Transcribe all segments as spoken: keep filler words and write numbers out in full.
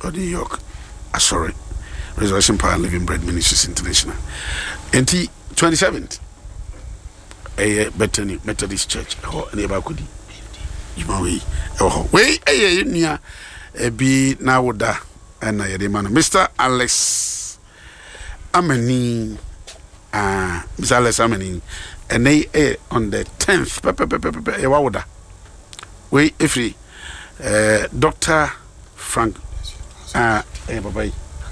or New York. Ah, sorry. Resurrection Power and Living Bread Ministries International. N T twenty-seventh. A Bethany Methodist Church. Oh, neighbor could you know we oh we eh nia e bi na woda na ye de man Mister Alex Amani ah Mister Alex Amani and they on the tenth pepe pepe pepe e wa woda we ifri eh Doctor Frank ah eh bye.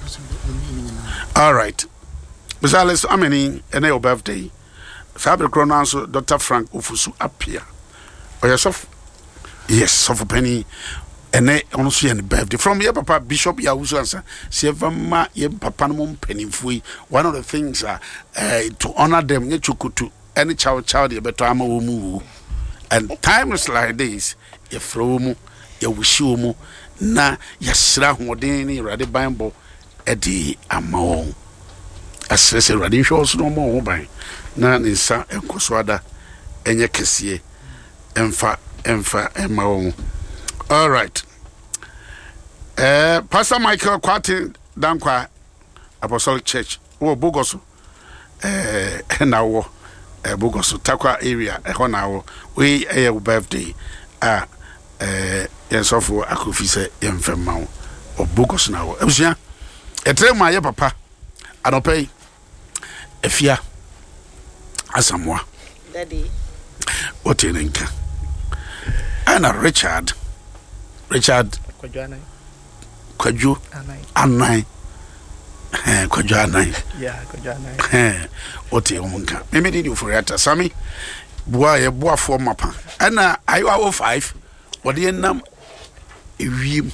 All right. Mister Alex Amani and your birthday. Fabric Chronos Doctor Frank Ufusu appear. Or yourself. Yes, of a penny, and they also in the birthday from your papa Bishop Yawusu answer. Sevama ye papanum penny fui. One of the things are uh, to honor them, get you could to any child child, you better am move. And times like this, ye throw mu, ye wish you mu, na yasra modeni radi bambo, edi among. As I say, radi shows no more by na nisa and coswada and ye kessie and fa. Emfa Emma. All right. Uh, Pastor Michael Quatin Dankwa Apostolic Church. Oh, Bogoso. Uh, now, uh, Bogoso Takwa area. Uh, now we a birthday. Ah, uh, yes, of Akufise Emfemau or Bogos now. Ebsia. A tell my papa. I don't pay. If ya Asamoah. Daddy. What in Inca? Anna Richard Richard Kwaju Kwaju Anai eh Kwaju Anai yeah Kwaju Anai eh oti omunka me me did you for yata sami boa ye boa for mapa ana ayo awo five wode nam ewiem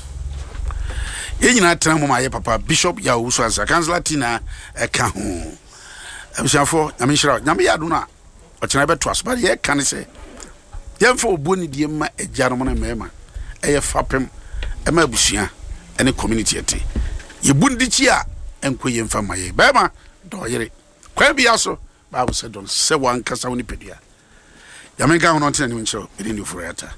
ye nyina tena mo ma ye papa Bishop Yawusu ansa Councilor Tina e ka ho abisanfo nyame hira nyame yadu na o tena be to asba ye kan se yemfa oboni die ma agya no na mema eye fapem e ma abusua ene community ete ye bundi chi a enko yemfa maye ba ma do yere kwa bia so ba wo se don se wan kasa woni pedua ya me ga hono ntene ni nchiro edi ni furata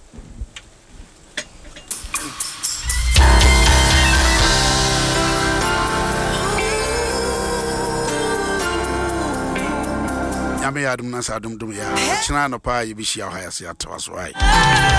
Yame ya dum na sa dum dum ya china no pa ye bi hia ha ya se atawaso ai